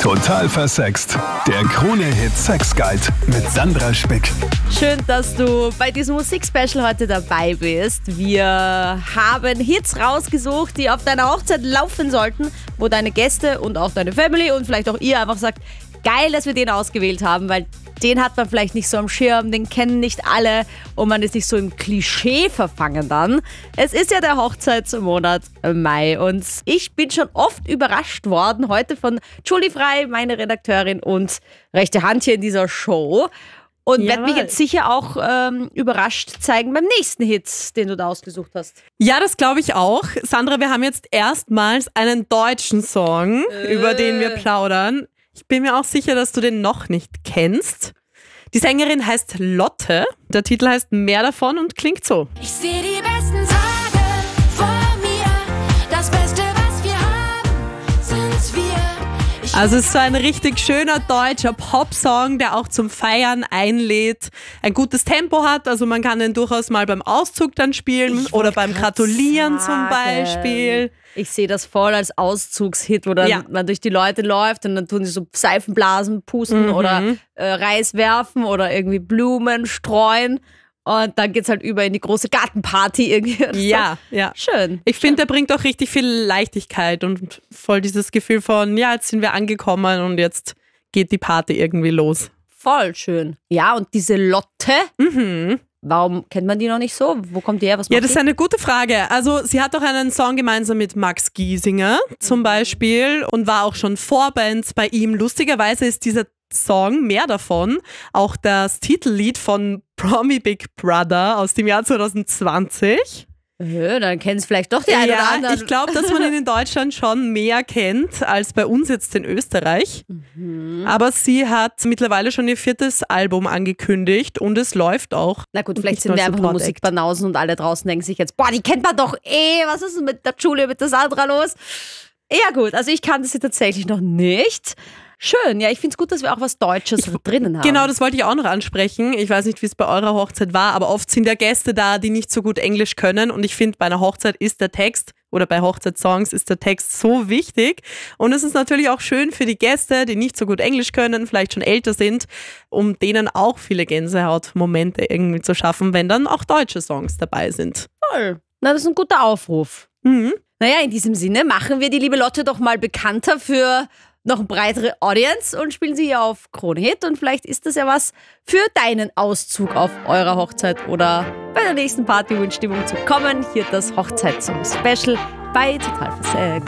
Total versext. Der Krone-Hit Sex Guide mit Sandra Spick. Schön, dass du bei diesem Musikspecial heute dabei bist. Wir haben Hits rausgesucht, die auf deiner Hochzeit laufen sollten, wo deine Gäste und auch deine Family und vielleicht auch ihr einfach sagt, geil, dass wir den ausgewählt haben, weil den hat man vielleicht nicht so am Schirm, den kennen nicht alle und man ist nicht so im Klischee verfangen dann. Es ist ja der Hochzeitsmonat Mai und ich bin schon oft überrascht worden, heute von Julie Frey, meine Redakteurin und rechte Hand hier in dieser Show. Und werde mich jetzt sicher auch überrascht zeigen beim nächsten Hit, den du da ausgesucht hast. Ja, das glaube ich auch. Sandra, wir haben jetzt erstmals einen deutschen Song, über den wir plaudern. Ich bin mir auch sicher, dass du den noch nicht kennst. Die Sängerin heißt Lotte. Der Titel heißt Mehr davon und klingt so. Ich sehe die besten Tage vor mir. Das Beste, was wir haben, sind wir. Also es ist so ein richtig schöner deutscher Pop-Song, der auch zum Feiern einlädt, ein gutes Tempo hat, also man kann den durchaus mal beim Auszug dann spielen oder beim Gratulieren zum Beispiel. Ich sehe das voll als Auszugshit, wo dann man durch die Leute läuft und dann tun sie so Seifenblasen pusten oder Reis werfen oder irgendwie Blumen streuen. Und dann geht's halt über in die große Gartenparty irgendwie. Ja. Schön. Ich finde, der bringt auch richtig viel Leichtigkeit und voll dieses Gefühl von, ja, jetzt sind wir angekommen und jetzt geht die Party irgendwie los. Voll schön. Ja, und diese Lotte, warum kennt man die noch nicht so? Wo kommt die her? Was macht Ja, das ist eine gute Frage. Also sie hat auch einen Song gemeinsam mit Max Giesinger zum Beispiel und war auch schon Vorbands bei ihm. Lustigerweise ist dieser Song, Mehr davon, auch das Titellied von Promi Big Brother aus dem Jahr 2020. Dann kennen es vielleicht doch die einen oder anderen. Ich glaube, dass man ihn in Deutschland schon mehr kennt als bei uns jetzt in Österreich. Aber sie hat mittlerweile schon ihr 4. Album angekündigt und es läuft auch. Na gut, vielleicht sind wir einfach nur Musikbanausen und alle draußen denken sich jetzt, boah, die kennt man doch was ist denn mit der Julie, mit der Sandra los? Ja gut, also ich kannte sie tatsächlich noch nicht. Schön, ja, ich finde es gut, dass wir auch was Deutsches drinnen haben. Genau, das wollte ich auch noch ansprechen. Ich weiß nicht, wie es bei eurer Hochzeit war, aber oft sind ja Gäste da, die nicht so gut Englisch können und ich finde, bei einer Hochzeit ist der Text oder bei Hochzeitssongs ist der Text so wichtig und es ist natürlich auch schön für die Gäste, die nicht so gut Englisch können, vielleicht schon älter sind, um denen auch viele Gänsehautmomente irgendwie zu schaffen, wenn dann auch deutsche Songs dabei sind. Toll, na das ist ein guter Aufruf. Naja, in diesem Sinne machen wir die liebe Lotte doch mal bekannter für noch eine breitere Audience und spielen sie hier auf Krone Hit und vielleicht ist das ja was für deinen Auszug auf eurer Hochzeit oder bei der nächsten Party in Stimmung zu kommen. Hier das Hochzeitssong-Special bei Total versext.